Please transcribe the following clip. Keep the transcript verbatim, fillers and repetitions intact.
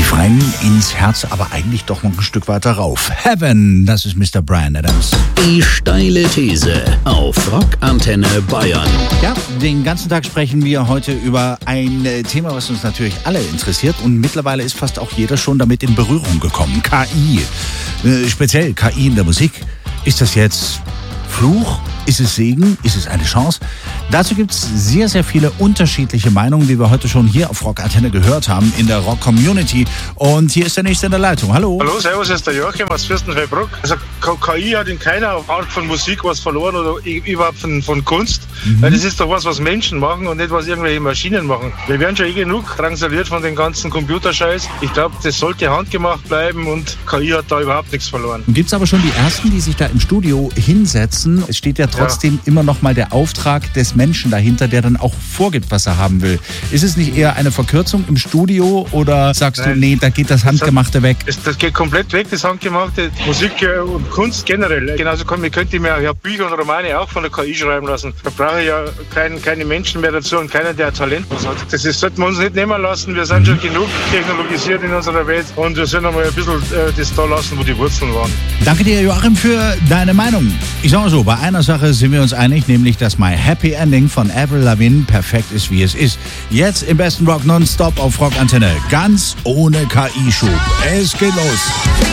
Refrain ins Herz, aber eigentlich doch noch ein Stück weiter rauf. Heaven, das ist Mister Bryan Adams. Die steile These auf Rockantenne Bayern. Ja, den ganzen Tag sprechen wir heute über ein Thema, was uns natürlich alle interessiert und mittlerweile ist fast auch jeder schon damit in Berührung gekommen. K I, äh, speziell K I in der Musik. Ist das jetzt Fluch? Ist es Segen? Ist es eine Chance? Dazu gibt es sehr, sehr viele unterschiedliche Meinungen, die wir heute schon hier auf Rockantenne gehört haben in der Rock-Community. Und hier ist der Nächste in der Leitung. Hallo. Hallo, servus, hier ist der Joachim aus Fürstenfeldbruck. Also K I hat in keiner Art von Musik was verloren oder überhaupt von, von Kunst. Mhm. Weil das ist doch was, was Menschen machen und nicht was irgendwelche Maschinen machen. Wir werden schon eh genug drangsaliert von den ganzen Computerscheiß. Ich glaube, das sollte handgemacht bleiben und K I hat da überhaupt nichts verloren. Gibt es aber schon die Ersten, die sich da im Studio hinsetzen? Es steht ja trotzdem ja. immer noch mal der Auftrag des Menschen dahinter, der dann auch vorgibt, was er haben will. Ist es nicht eher eine Verkürzung im Studio oder sagst Nein. du, nee, da geht das Handgemachte weg? Das, das geht komplett weg, das Handgemachte. Musik und Kunst generell. Genauso kann, wir könnten mir ja Bücher und Romane auch von der K I schreiben lassen. Da brauche ich ja kein, keine Menschen mehr dazu und keiner, der Talent hat. Das ist, sollten wir uns nicht nehmen lassen. Wir sind schon genug technologisiert in unserer Welt und wir sollen einmal ein bisschen äh, das da lassen, wo die Wurzeln waren. Danke dir, Joachim, für deine Meinung. Ich sage mal so, bei einer Sache sind wir uns einig, nämlich, dass My Happy Ending von Avril Lavigne perfekt ist, wie es ist. Jetzt im besten Rock nonstop auf Rockantenne. Ganz ohne K I-Schub. Es geht los.